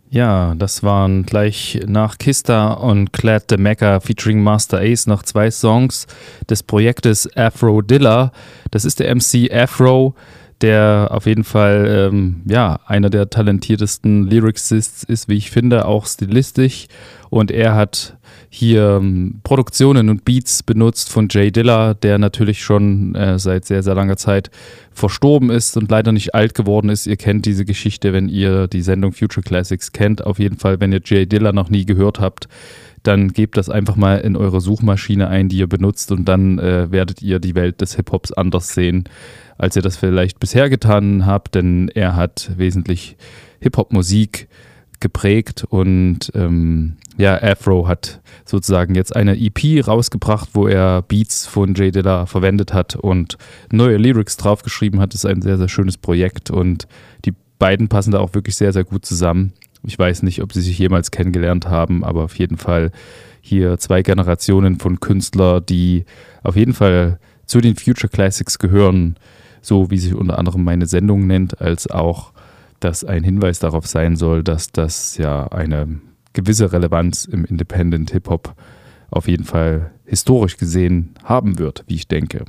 Ja, das waren gleich nach Kista und Clad the Mecca featuring Master Ace noch 2 Songs des Projektes Afro Dilla. Das ist der MC Afro, der auf jeden Fall einer der talentiertesten Lyricists ist, wie ich finde, auch stilistisch. Und er hat hier Produktionen und Beats benutzt von J Dilla, der natürlich schon seit sehr, sehr langer Zeit verstorben ist und leider nicht alt geworden ist. Ihr kennt diese Geschichte, wenn ihr die Sendung Future Classics kennt. Auf jeden Fall, wenn ihr J Dilla noch nie gehört habt, dann gebt das einfach mal in eure Suchmaschine ein, die ihr benutzt, und dann werdet ihr die Welt des Hip-Hops anders sehen, als ihr das vielleicht bisher getan habt, denn er hat wesentlich Hip-Hop-Musik geprägt und Afro hat sozusagen jetzt eine EP rausgebracht, wo er Beats von J Dilla verwendet hat und neue Lyrics draufgeschrieben hat. Das ist ein sehr, sehr schönes Projekt und die beiden passen da auch wirklich sehr, sehr gut zusammen. Ich weiß nicht, ob sie sich jemals kennengelernt haben, aber auf jeden Fall hier 2 Generationen von Künstlern, die auf jeden Fall zu den Future Classics gehören, so wie sich unter anderem meine Sendung nennt, als auch, dass ein Hinweis darauf sein soll, dass das ja eine gewisse Relevanz im Independent Hip-Hop auf jeden Fall historisch gesehen haben wird, wie ich denke.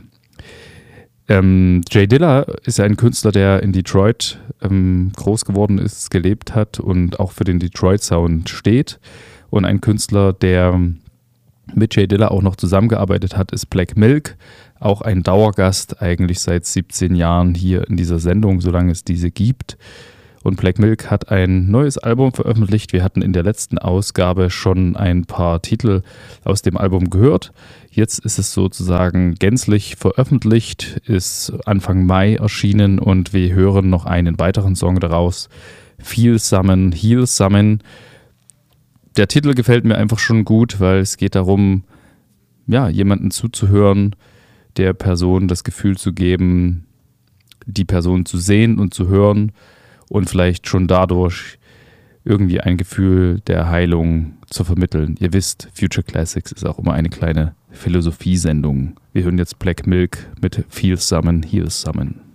J Dilla ist ein Künstler, der in Detroit groß geworden ist, gelebt hat und auch für den Detroit Sound steht. Und ein Künstler, der mit J Dilla auch noch zusammengearbeitet hat, ist Black Milk. Auch ein Dauergast, eigentlich seit 17 Jahren hier in dieser Sendung, solange es diese gibt. Und Black Milk hat ein neues Album veröffentlicht. Wir hatten in der letzten Ausgabe schon ein paar Titel aus dem Album gehört. Jetzt ist es sozusagen gänzlich veröffentlicht, ist Anfang Mai erschienen und wir hören noch einen weiteren Song daraus. Feel Summon, Heal Summon. Der Titel gefällt mir einfach schon gut, weil es geht darum, jemanden zuzuhören, der Person das Gefühl zu geben, die Person zu sehen und zu hören und vielleicht schon dadurch irgendwie ein Gefühl der Heilung zu vermitteln. Ihr wisst, Future Classics ist auch immer eine kleine Philosophiesendung. Wir hören jetzt Black Milk mit Feel Summon, Heal Summon.